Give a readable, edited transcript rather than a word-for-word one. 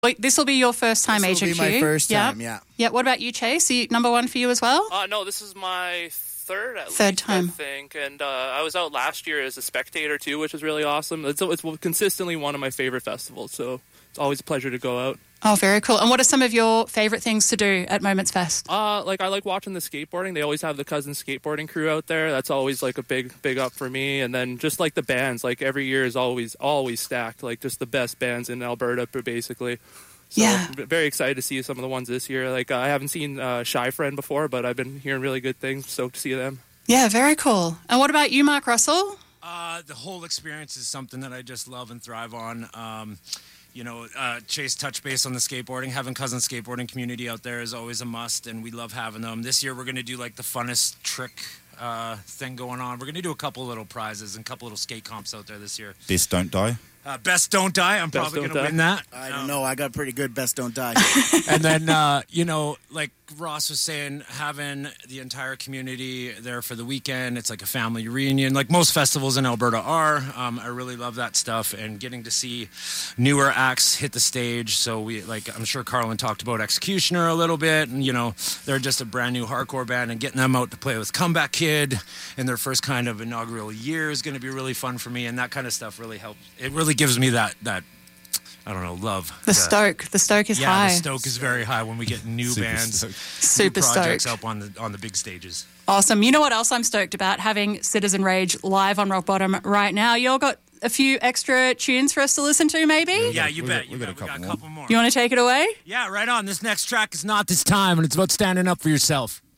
Wait, this will be your first time This will Agent be Q. my first time, yeah. Yeah, what about you, Chase? Number one for you as well? No, this is my third time. I think. And I was out last year as a spectator, too, which was really awesome. It's consistently one of my favorite festivals, so it's always a pleasure to go out. Oh, very cool. And what are some of your favourite things to do at Moments Fest? I like watching the skateboarding. They always have the Cousin skateboarding crew out there. That's always like a big up for me. And then just like the bands, like every year is always stacked. Like just the best bands in Alberta, basically. So very excited to see some of the ones this year. Like I haven't seen Shy Friend before, but I've been hearing really good things. Stoked to see them. Yeah, very cool. And what about you, Mark Russell? The whole experience is something that I just love and thrive on. Chase touched base on the skateboarding. Having Cousin skateboarding community out there is always a must, and we love having them. This year we're going to do like the funnest trick thing going on. We're going to do a couple little prizes and a couple little skate comps out there this year. Best Don't Die. Best Don't Die. I'm probably going to win that. I don't know. I got pretty good Best Don't Die. And then, like Ross was saying, having the entire community there for the weekend, it's like a family reunion, like most festivals in Alberta are. I really love that stuff, and getting to see newer acts hit the stage. So I'm sure Carlin talked about Executioner a little bit, and they're just a brand new hardcore band, and getting them out to play with Comeback Kid in their first kind of inaugural year is going to be really fun for me, and that kind of stuff really helps. It really gives me that I don't know, love. The stoke is high. Yeah, the stoke is very high when we get new bands, Super new projects stoked up on the big stages. Awesome. You know what else I'm stoked about? Having Citizen Rage live on Rock Bottom right now. You all got a few extra tunes for us to listen to, maybe? Yeah, you bet. We got a couple more. You want to take it away? Yeah, right on. This next track is Not This Time, and it's about standing up for yourself.